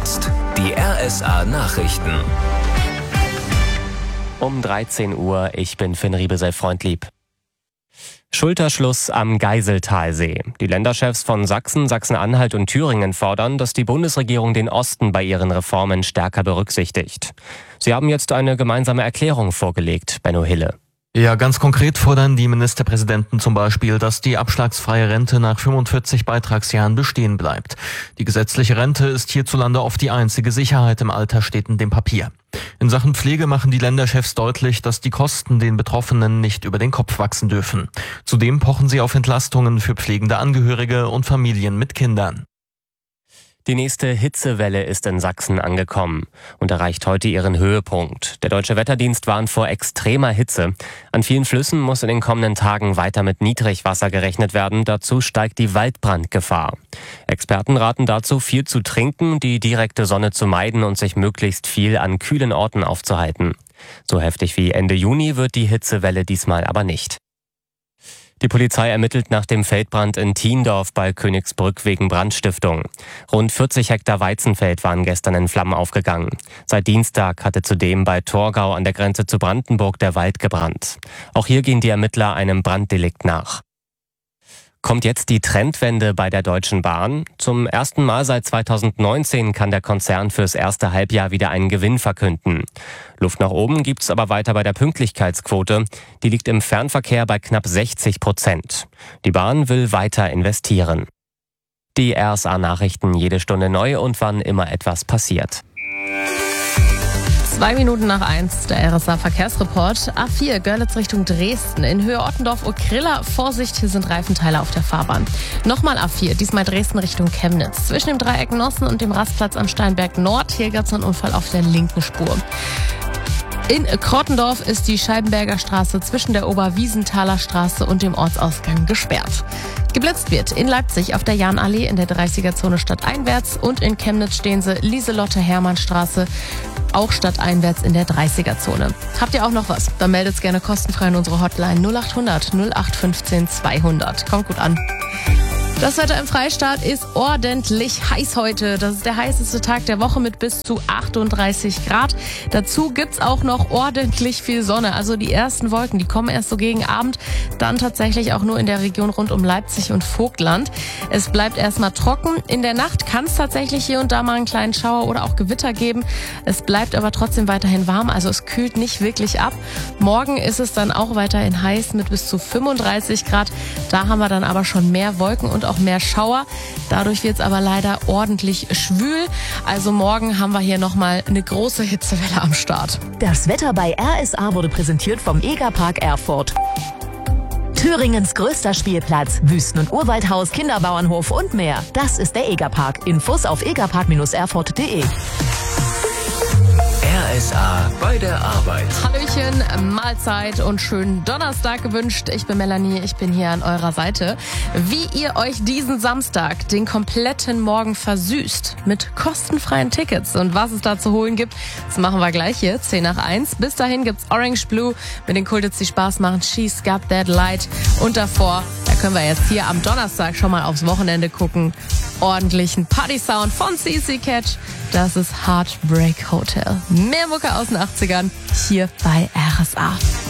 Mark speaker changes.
Speaker 1: jetzt die RSA Nachrichten.
Speaker 2: Um 13 Uhr, ich bin Finn Riebesell-Freundlieb. Schulterschluss am Geiseltalsee. Die Länderchefs von Sachsen, Sachsen-Anhalt und Thüringen fordern, dass die Bundesregierung den Osten bei ihren Reformen stärker berücksichtigt. Sie haben jetzt eine gemeinsame Erklärung vorgelegt, Benno Hille.
Speaker 3: Ja, ganz konkret fordern die Ministerpräsidenten zum Beispiel, dass die abschlagsfreie Rente nach 45 Beitragsjahren bestehen bleibt. Die gesetzliche Rente ist hierzulande oft die einzige Sicherheit im Alter, steht in dem Papier. In Sachen Pflege machen die Länderchefs deutlich, dass die Kosten den Betroffenen nicht über den Kopf wachsen dürfen. Zudem pochen sie auf Entlastungen für pflegende Angehörige und Familien mit Kindern.
Speaker 2: Die nächste Hitzewelle ist in Sachsen angekommen und erreicht heute ihren Höhepunkt. Der Deutsche Wetterdienst warnt vor extremer Hitze. An vielen Flüssen muss in den kommenden Tagen weiter mit Niedrigwasser gerechnet werden. Dazu steigt die Waldbrandgefahr. Experten raten dazu, viel zu trinken, die direkte Sonne zu meiden und sich möglichst viel an kühlen Orten aufzuhalten. So heftig wie Ende Juni wird die Hitzewelle diesmal aber nicht. Die Polizei ermittelt nach dem Feldbrand in Thiendorf bei Königsbrück wegen Brandstiftung. Rund 40 Hektar Weizenfeld waren gestern in Flammen aufgegangen. Seit Dienstag hatte zudem bei Torgau an der Grenze zu Brandenburg der Wald gebrannt. Auch hier gehen die Ermittler einem Branddelikt nach. Kommt jetzt die Trendwende bei der Deutschen Bahn? Zum ersten Mal seit 2019 kann der Konzern fürs erste Halbjahr wieder einen Gewinn verkünden. Luft nach oben gibt's aber weiter bei der Pünktlichkeitsquote. Die liegt im Fernverkehr bei knapp 60%. Die Bahn will weiter investieren. Die RSA-Nachrichten jede Stunde neu und wann immer etwas passiert.
Speaker 4: 2 Minuten nach 1, der RSA-Verkehrsreport. A4, Görlitz Richtung Dresden. In Höhe Ottendorf-Okrilla. Vorsicht, hier sind Reifenteile auf der Fahrbahn. Nochmal A4, diesmal Dresden Richtung Chemnitz. Zwischen dem Dreieck Nossen und dem Rastplatz am Steinberg Nord. Hier gab es einen Unfall auf der linken Spur. In Krottendorf ist die Scheibenberger Straße zwischen der Oberwiesenthaler Straße und dem Ortsausgang gesperrt. Geblitzt wird in Leipzig auf der Jahnallee in der 30er-Zone stadteinwärts und in Chemnitz stehen sie Lieselotte-Hermann-Straße, auch stadteinwärts in der 30er-Zone. Habt ihr auch noch was? Dann meldet's gerne kostenfrei in unsere Hotline 0800 0815 200. Kommt gut an. Das Wetter im Freistaat ist ordentlich heiß heute. Das ist der heißeste Tag der Woche mit bis zu 38 Grad. Dazu gibt's auch noch ordentlich viel Sonne. Also die ersten Wolken, die kommen erst so gegen Abend. Dann tatsächlich auch nur in der Region rund um Leipzig und Vogtland. Es bleibt erstmal trocken. In der Nacht kann es tatsächlich hier und da mal einen kleinen Schauer oder auch Gewitter geben. Es bleibt aber trotzdem weiterhin warm. Also es kühlt nicht wirklich ab. Morgen ist es dann auch weiterhin heiß mit bis zu 35 Grad. Da haben wir dann aber schon mehr Wolken und auch mehr Schauer. Dadurch wird es aber leider ordentlich schwül. Also morgen haben wir hier nochmal eine große Hitzewelle am Start.
Speaker 5: Das Wetter bei RSA wurde präsentiert vom Egerpark Erfurt. Thüringens größter Spielplatz, Wüsten- und Urwaldhaus, Kinderbauernhof und mehr. Das ist der Egerpark. Infos auf egerpark-erfurt.de.
Speaker 1: RSA bei der Arbeit.
Speaker 4: Hallöchen, Mahlzeit und schönen Donnerstag gewünscht. Ich bin Melanie, ich bin hier an eurer Seite. Wie ihr euch diesen Samstag den kompletten Morgen versüßt mit kostenfreien Tickets und was es da zu holen gibt, das machen wir gleich hier, 10 nach 1. Bis dahin gibt's Orange Blue mit den Kultits, die Spaß machen, She's Got That Light. Und davor, da können wir jetzt hier am Donnerstag schon mal aufs Wochenende gucken. Ordentlichen Party-Sound von CC Catch. Das ist Heartbreak Hotel. Mehr Mucke aus den 80ern hier bei RSA.